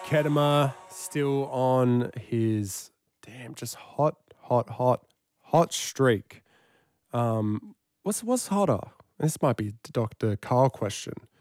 Kedema still on his just hot streak. What's hotter? This might be Dr. Carl question.